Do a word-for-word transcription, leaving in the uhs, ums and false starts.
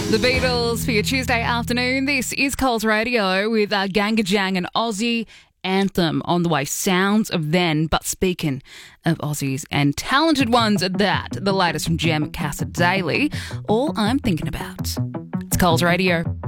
The Beatles for your Tuesday afternoon. This is Coles Radio with uh, Ganga Jang and Aussie anthem on the way. Sounds of Then. But speaking of Aussies and talented ones at that, the latest from Jem Casa Daily, All I'm Thinking About. It's Coles Radio.